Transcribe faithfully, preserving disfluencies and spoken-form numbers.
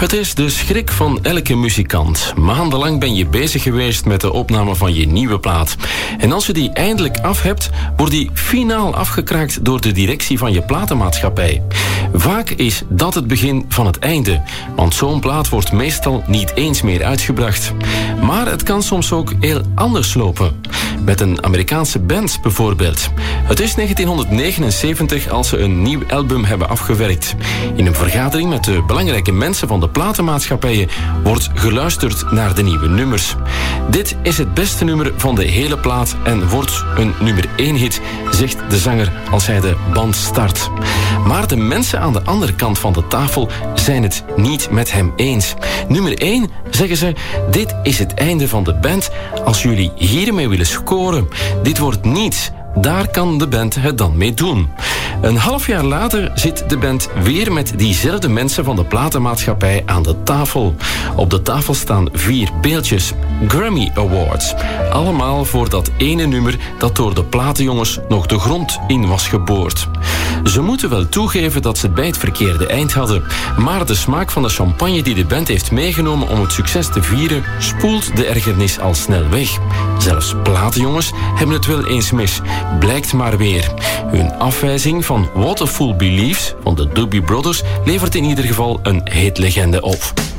Het is de schrik van elke muzikant. Maandenlang ben je bezig geweest met de opname van je nieuwe plaat. En als je die eindelijk af hebt, wordt die finaal afgekraakt door de directie van je platenmaatschappij. Vaak is dat het begin van het einde, want zo'n plaat wordt meestal niet eens meer uitgebracht. Maar het kan soms ook heel anders lopen. Met een Amerikaanse band bijvoorbeeld. Het is negentienhonderdnegenenzeventig als ze een nieuw album hebben afgewerkt. In een vergadering met de belangrijke mensen van de platenmaatschappijen wordt geluisterd naar de nieuwe nummers. Dit is het beste nummer van de hele plaat en wordt een nummer één hit, zegt de zanger als hij de band start. Maar de mensen aan de andere kant van de tafel zijn het niet met hem eens. Nummer één, zeggen ze, dit is het einde van de band als jullie hiermee willen scoren. Dit wordt niets. Daar kan de band het dan mee doen. Een half jaar later zit de band weer met diezelfde mensen van de platenmaatschappij aan de tafel. Op de tafel staan vier beeldjes. Grammy Awards. Allemaal voor dat ene nummer dat door de platenjongens nog de grond in was geboord. Ze moeten wel toegeven dat ze het bij het verkeerde eind hadden. Maar de smaak van de champagne die de band heeft meegenomen om het succes te vieren, spoelt de ergernis al snel weg. Zelfs platenjongens hebben het wel eens mis. Blijkt maar weer. Hun afwijzing van What a Fool Believes van de Doobie Brothers levert in ieder geval een hitlegende op.